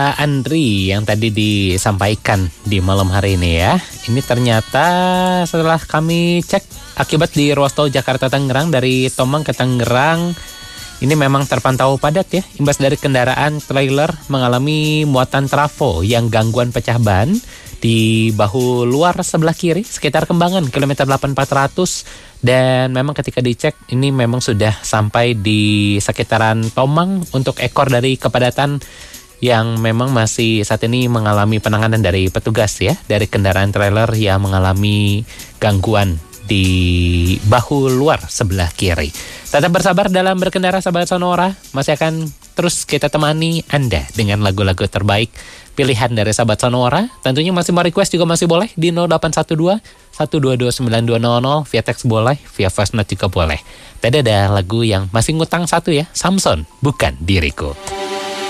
Andri yang tadi disampaikan di malam hari ini ya. Ini ternyata setelah kami cek akibat di ruas tol Jakarta Tangerang dari Tomang ke Tangerang ini memang terpantau padat ya. Imbas dari kendaraan trailer mengalami muatan trafo yang gangguan pecah ban di bahu luar sebelah kiri sekitar Kembangan kilometer 8400 dan memang ketika dicek ini memang sudah sampai di sekitaran Tomang untuk ekor dari kepadatan yang memang masih saat ini mengalami penanganan dari petugas ya, dari kendaraan trailer yang mengalami gangguan di bahu luar sebelah kiri. Tetap bersabar dalam berkendara sahabat Sonora, masih akan terus kita temani Anda dengan lagu-lagu terbaik pilihan dari sahabat Sonora. Tentunya masih mau request juga masih boleh di 0812 122 9200, via teks boleh, via voice note juga boleh. Tadi ada lagu yang masih ngutang satu ya, Samson, Bukan Diriku.